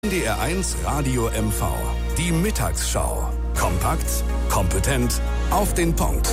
NDR1 Radio MV. Die Mittagsschau. Kompakt, kompetent, auf den Punkt.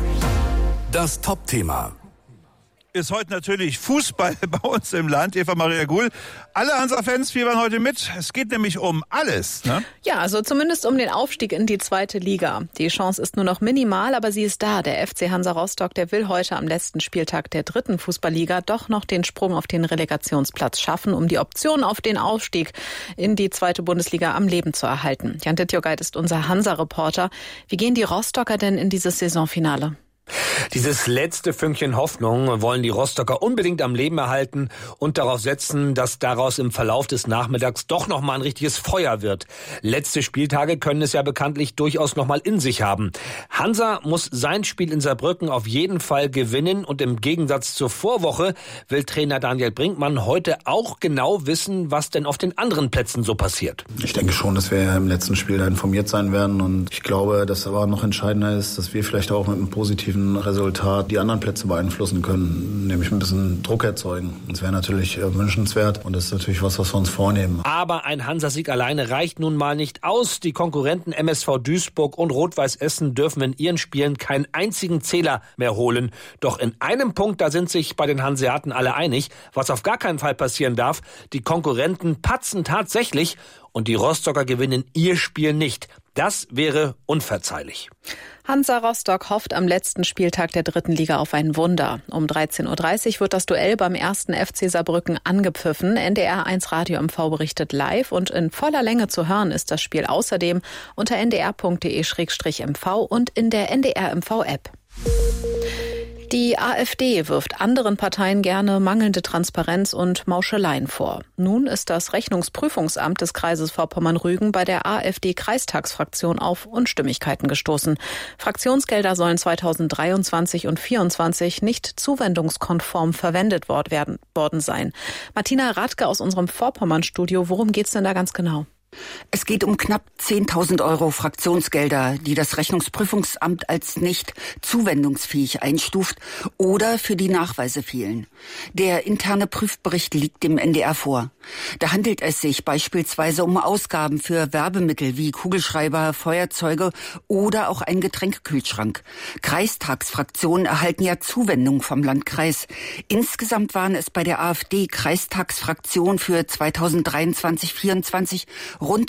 Das Top-Thema ist heute natürlich Fußball bei uns im Land. Eva Maria Guhl, alle Hansa-Fans fiebern heute mit. Es geht nämlich um alles, ne? Ja, also zumindest um den Aufstieg in die 2. Liga. Die Chance ist nur noch minimal, aber sie ist da. Der FC Hansa Rostock, der will heute am letzten Spieltag der 3. Fußballliga doch noch den Sprung auf den Relegationsplatz schaffen, um die Option auf den Aufstieg in die 2. Bundesliga am Leben zu erhalten. Jan Dittjogait ist unser Hansa-Reporter. Wie gehen die Rostocker denn in dieses Saisonfinale? Dieses letzte Fünkchen Hoffnung wollen die Rostocker unbedingt am Leben erhalten und darauf setzen, dass daraus im Verlauf des Nachmittags doch noch mal ein richtiges Feuer wird. Letzte Spieltage können es ja bekanntlich durchaus noch mal in sich haben. Hansa muss sein Spiel in Saarbrücken auf jeden Fall gewinnen und im Gegensatz zur Vorwoche will Trainer Daniel Brinkmann heute auch genau wissen, was denn auf den anderen Plätzen so passiert. Ich denke schon, dass wir im letzten Spiel da informiert sein werden und ich glaube, dass aber noch entscheidender ist, dass wir vielleicht auch mit einem positiven Resultat die anderen Plätze beeinflussen können, nämlich ein bisschen Druck erzeugen. Das wäre natürlich wünschenswert und das ist natürlich was wir uns vornehmen. Aber ein Hansa-Sieg alleine reicht nun mal nicht aus. Die Konkurrenten MSV Duisburg und Rot-Weiß Essen dürfen in ihren Spielen keinen einzigen Zähler mehr holen. Doch in einem Punkt, da sind sich bei den Hanseaten alle einig, was auf gar keinen Fall passieren darf. Die Konkurrenten patzen tatsächlich und die Rostocker gewinnen ihr Spiel nicht. Das wäre unverzeihlich. Hansa Rostock hofft am letzten Spieltag der 3. Liga auf ein Wunder. Um 13.30 Uhr wird das Duell beim 1. FC Saarbrücken angepfiffen. NDR1 Radio MV berichtet live und in voller Länge zu hören ist das Spiel außerdem unter ndr.de/mv und in der NDR MV-App. Die AfD wirft anderen Parteien gerne mangelnde Transparenz und Mauscheleien vor. Nun ist das Rechnungsprüfungsamt des Kreises Vorpommern-Rügen bei der AfD-Kreistagsfraktion auf Unstimmigkeiten gestoßen. Fraktionsgelder sollen 2023 und 2024 nicht zuwendungskonform verwendet worden sein. Martina Radke aus unserem Vorpommern-Studio, worum geht's denn da ganz genau? Es geht um knapp 10.000 € Fraktionsgelder, die das Rechnungsprüfungsamt als nicht zuwendungsfähig einstuft oder für die Nachweise fehlen. Der interne Prüfbericht liegt dem NDR vor. Da handelt es sich beispielsweise um Ausgaben für Werbemittel wie Kugelschreiber, Feuerzeuge oder auch einen Getränkekühlschrank. Kreistagsfraktionen erhalten ja Zuwendung vom Landkreis. Insgesamt waren es bei der AfD-Kreistagsfraktion für 2023/24 rund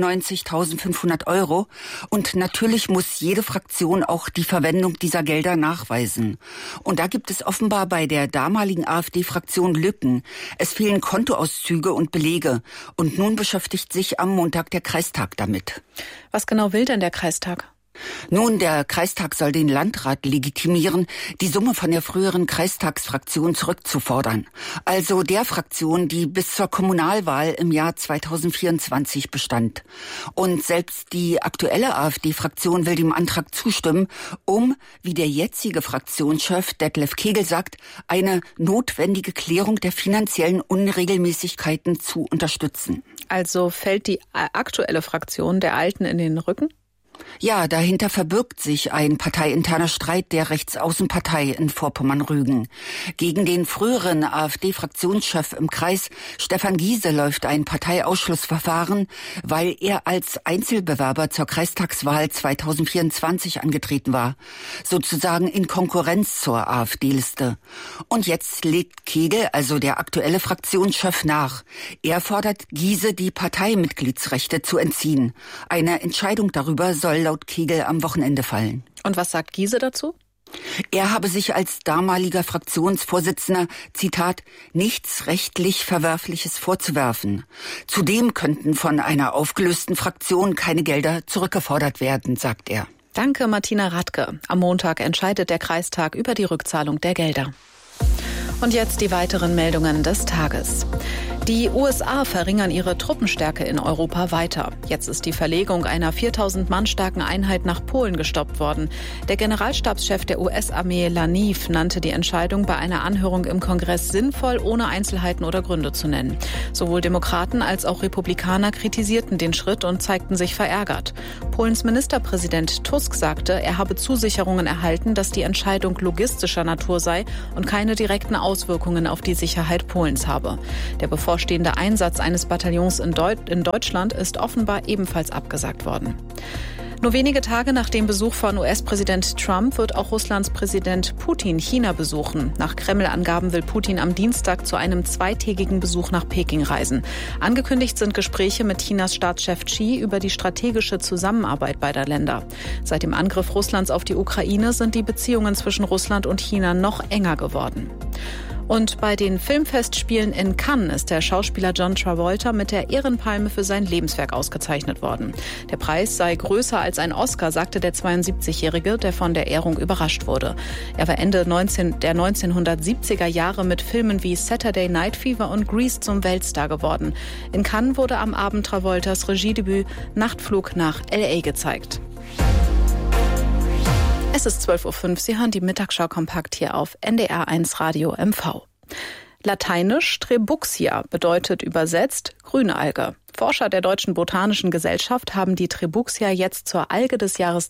97.500 €. Und natürlich muss jede Fraktion auch die Verwendung dieser Gelder nachweisen. Und da gibt es offenbar bei der damaligen AfD-Fraktion Lücken. Es fehlen Kontoauszüge und Belege. Und nun beschäftigt sich am Montag der Kreistag damit. Was genau will denn der Kreistag? Nun, der Kreistag soll den Landrat legitimieren, die Summe von der früheren Kreistagsfraktion zurückzufordern. Also der Fraktion, die bis zur Kommunalwahl im Jahr 2024 bestand. Und selbst die aktuelle AfD-Fraktion will dem Antrag zustimmen, um, wie der jetzige Fraktionschef Detlef Kegel sagt, eine notwendige Klärung der finanziellen Unregelmäßigkeiten zu unterstützen. Also fällt die aktuelle Fraktion der Alten in den Rücken? Ja, dahinter verbirgt sich ein parteiinterner Streit der Rechtsaußenpartei in Vorpommern-Rügen. Gegen den früheren AfD-Fraktionschef im Kreis, Stefan Giese, läuft ein Parteiausschlussverfahren, weil er als Einzelbewerber zur Kreistagswahl 2024 angetreten war. Sozusagen in Konkurrenz zur AfD-Liste. Und jetzt legt Kegel, also der aktuelle Fraktionschef, nach. Er fordert Giese, die Parteimitgliedsrechte zu entziehen. Eine Entscheidung darüber soll laut Kegel am Wochenende fallen. Und was sagt Giese dazu? Er habe sich als damaliger Fraktionsvorsitzender, Zitat, nichts rechtlich Verwerfliches vorzuwerfen. Zudem könnten von einer aufgelösten Fraktion keine Gelder zurückgefordert werden, sagt er. Danke, Martina Radke. Am Montag entscheidet der Kreistag über die Rückzahlung der Gelder. Und jetzt die weiteren Meldungen des Tages. Die USA verringern ihre Truppenstärke in Europa weiter. Jetzt ist die Verlegung einer 4.000 Mann starken Einheit nach Polen gestoppt worden. Der Generalstabschef der US-Armee Laniv nannte die Entscheidung bei einer Anhörung im Kongress sinnvoll, ohne Einzelheiten oder Gründe zu nennen. Sowohl Demokraten als auch Republikaner kritisierten den Schritt und zeigten sich verärgert. Polens Ministerpräsident Tusk sagte, er habe Zusicherungen erhalten, dass die Entscheidung logistischer Natur sei und keine direkten Auswirkungen auf die Sicherheit Polens habe. Der bevorstehende Einsatz eines Bataillons in Deutschland ist offenbar ebenfalls abgesagt worden. Nur wenige Tage nach dem Besuch von US-Präsident Trump wird auch Russlands Präsident Putin China besuchen. Nach Kreml-Angaben will Putin am Dienstag zu einem zweitägigen Besuch nach Peking reisen. Angekündigt sind Gespräche mit Chinas Staatschef Xi über die strategische Zusammenarbeit beider Länder. Seit dem Angriff Russlands auf die Ukraine sind die Beziehungen zwischen Russland und China noch enger geworden. Und bei den Filmfestspielen in Cannes ist der Schauspieler John Travolta mit der Ehrenpalme für sein Lebenswerk ausgezeichnet worden. Der Preis sei größer als ein Oscar, sagte der 72-Jährige, der von der Ehrung überrascht wurde. Er war Ende der 1970er Jahre mit Filmen wie Saturday Night Fever und Grease zum Weltstar geworden. In Cannes wurde am Abend Travoltas Regiedebüt Nachtflug nach L.A. gezeigt. Es ist 12.05 Uhr, Sie hören die Mittagsschau kompakt hier auf NDR1 Radio MV. Lateinisch Trebuxia bedeutet übersetzt Grünalge. Forscher der Deutschen Botanischen Gesellschaft haben die Trebuxia jetzt zur Alge des Jahres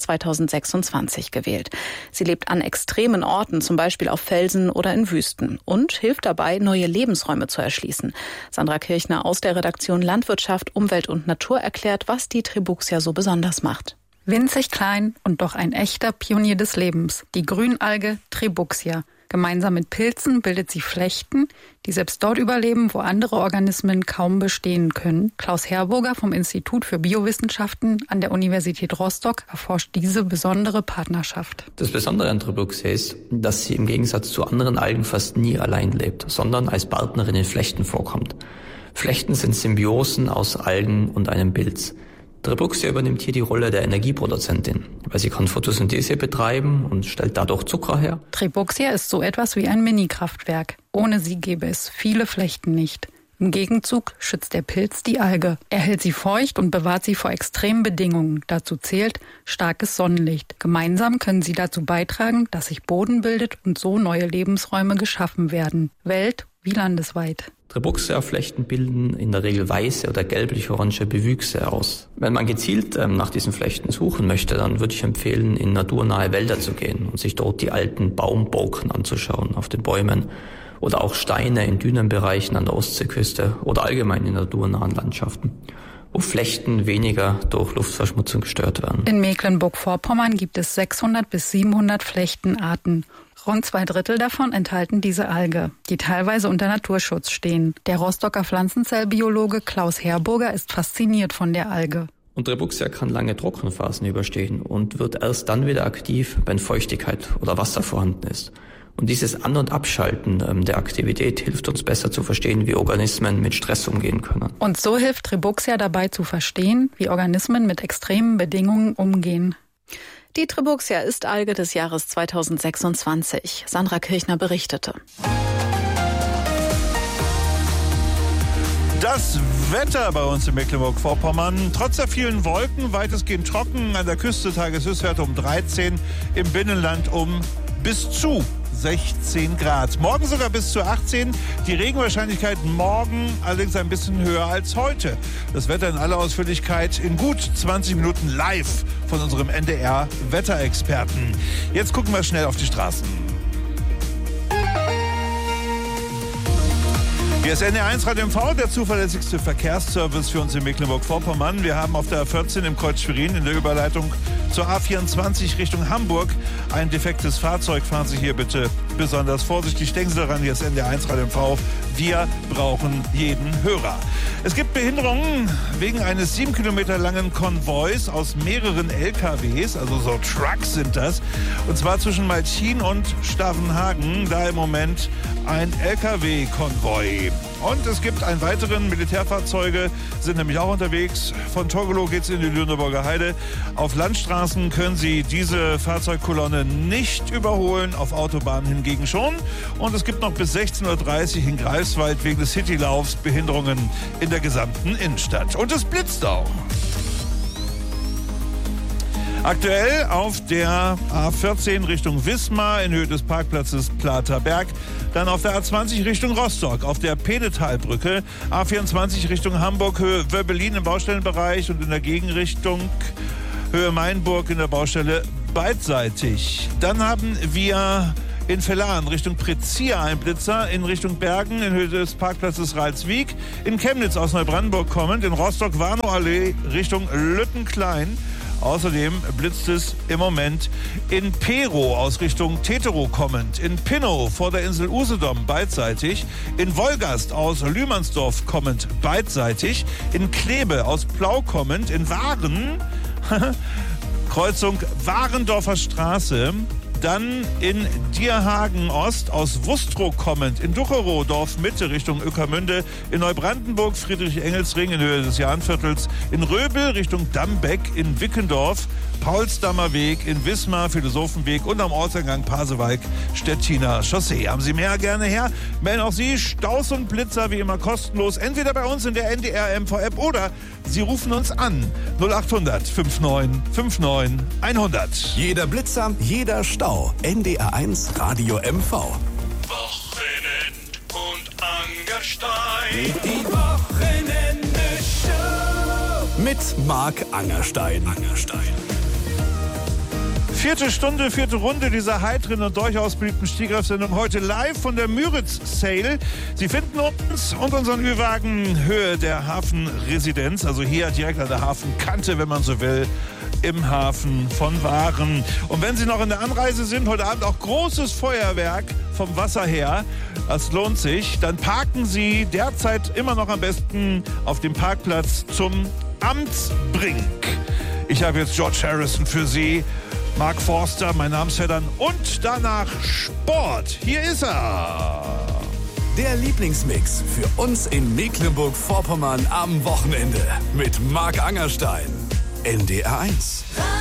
2026 gewählt. Sie lebt an extremen Orten, zum Beispiel auf Felsen oder in Wüsten, und hilft dabei, neue Lebensräume zu erschließen. Sandra Kirchner aus der Redaktion Landwirtschaft, Umwelt und Natur erklärt, was die Trebuxia so besonders macht. Winzig klein und doch ein echter Pionier des Lebens, die Grünalge Trebuxia. Gemeinsam mit Pilzen bildet sie Flechten, die selbst dort überleben, wo andere Organismen kaum bestehen können. Klaus Herburger vom Institut für Biowissenschaften an der Universität Rostock erforscht diese besondere Partnerschaft. Das Besondere an Trebuxia ist, dass sie im Gegensatz zu anderen Algen fast nie allein lebt, sondern als Partnerin in Flechten vorkommt. Flechten sind Symbiosen aus Algen und einem Pilz. Trebuxia übernimmt hier die Rolle der Energieproduzentin, weil sie kann Photosynthese betreiben und stellt dadurch Zucker her. Trebuxia ist so etwas wie ein Mini-Kraftwerk. Ohne sie gäbe es viele Flechten nicht. Im Gegenzug schützt der Pilz die Alge. Er hält sie feucht und bewahrt sie vor extremen Bedingungen. Dazu zählt starkes Sonnenlicht. Gemeinsam können sie dazu beitragen, dass sich Boden bildet und so neue Lebensräume geschaffen werden. Welt- wie landesweit. Trebuxia-Flechten bilden in der Regel weiße oder gelblich-orange Bewüchse aus. Wenn man gezielt nach diesen Flechten suchen möchte, dann würde ich empfehlen, in naturnahe Wälder zu gehen und sich dort die alten Baumborken anzuschauen auf den Bäumen oder auch Steine in Dünenbereichen an der Ostseeküste oder allgemein in naturnahen Landschaften, wo Flechten weniger durch Luftverschmutzung gestört werden. In Mecklenburg-Vorpommern gibt es 600 bis 700 Flechtenarten. Rund 2/3 davon enthalten diese Alge, die teilweise unter Naturschutz stehen. Der Rostocker Pflanzenzellbiologe Klaus Herburger ist fasziniert von der Alge. Und Trebuxia kann lange Trockenphasen überstehen und wird erst dann wieder aktiv, wenn Feuchtigkeit oder Wasser vorhanden ist. Und dieses An- und Abschalten der Aktivität hilft uns besser zu verstehen, wie Organismen mit Stress umgehen können. Und so hilft Trebuxia dabei zu verstehen, wie Organismen mit extremen Bedingungen umgehen. Die Trebuxia ist Alge des Jahres 2026. Sandra Kirchner berichtete. Das Wetter bei uns in Mecklenburg-Vorpommern. Trotz der vielen Wolken weitestgehend trocken. An der Küste Tageshöchstwerte um 13, im Binnenland um bis zu 16 Grad. Morgen sogar bis zu 18. Die Regenwahrscheinlichkeit morgen allerdings ein bisschen höher als heute. Das Wetter in aller Ausführlichkeit in gut 20 Minuten live von unserem NDR-Wetterexperten. Jetzt gucken wir schnell auf die Straßen. Hier ist NDR1 Radio MV, der zuverlässigste Verkehrsservice für uns in Mecklenburg-Vorpommern. Wir haben auf der A14 im Kreuz Schwerin in der Überleitung zur A24 Richtung Hamburg ein defektes Fahrzeug. Fahren Sie hier bitte besonders vorsichtig. Denken Sie daran, hier ist NDR1 Radio MV. Wir brauchen jeden Hörer. Es gibt Behinderungen wegen eines 7 Kilometer langen Konvois aus mehreren LKWs, also so Trucks sind das. Und zwar zwischen Malchin und Stavenhagen, da im Moment ein LKW-Konvoi. Und es gibt einen weiteren, Militärfahrzeuge sind nämlich auch unterwegs. Von Torgelow geht's in die Lüneburger Heide. Auf Landstraßen können Sie diese Fahrzeugkolonne nicht überholen, auf Autobahnen hingegen schon. Und es gibt noch bis 16.30 Uhr in Greifswald wegen des Citylaufs Behinderungen in der gesamten Innenstadt. Und es blitzt auch. Aktuell auf der A14 Richtung Wismar in Höhe des Parkplatzes Plater Berg. Dann auf der A20 Richtung Rostock, auf der Penetalbrücke. A24 Richtung Hamburg, Höhe Wöbbelin im Baustellenbereich und in der Gegenrichtung Höhe Mainburg in der Baustelle beidseitig. Dann haben wir In Vellan Richtung Prezia ein Blitzer, in Richtung Bergen in Höhe des Parkplatzes Ralswiek, in Chemnitz aus Neubrandenburg kommend, in Rostock-Warnow-Allee Richtung Lüttenklein. Außerdem blitzt es im Moment in Pero aus Richtung Tetero kommend, in Pinnow vor der Insel Usedom beidseitig, in Wolgast aus Lühmannsdorf kommend beidseitig, in Klebe aus Plau kommend, in Waren, Kreuzung Warendorfer Straße, dann in Dierhagen Ost aus Wustrow kommend, in Ducherow Dorf Mitte Richtung Ueckermünde, in Neubrandenburg Friedrich-Engels-Ring in Höhe des Jahnviertels, in Röbel Richtung Dambeck, in Wickendorf, Paulsdammer Weg, in Wismar Philosophenweg und am Ortseingang Pasewalk Stettiner Chaussee. Haben Sie mehr, gerne her. Melden auch Sie Staus und Blitzer wie immer kostenlos, entweder bei uns in der NDR MV-App oder Sie rufen uns an 0800 59 59 100. Jeder Blitzer, jeder Stau. NDR1 Radio MV. Wochenend und Angerstein. Die Wochenende-Show. Mit Marc Angerstein. Vierte Stunde, vierte Runde dieser heiteren und durchaus beliebten Stegreif-Sendung. Heute live von der Müritz Sale. Sie finden uns und unseren Ü-Wagen Höhe der Hafenresidenz, also hier direkt an der Hafenkante, wenn man so will, im Hafen von Waren. Und wenn Sie noch in der Anreise sind, heute Abend auch großes Feuerwerk vom Wasser her. Das lohnt sich. Dann parken Sie derzeit immer noch am besten auf dem Parkplatz zum Amtsbrink. Ich habe jetzt George Harrison für Sie. Mark Forster, mein Namensvettern und danach Sport. Hier ist er. Der Lieblingsmix für uns in Mecklenburg-Vorpommern am Wochenende mit Marc Angerstein. NDR1.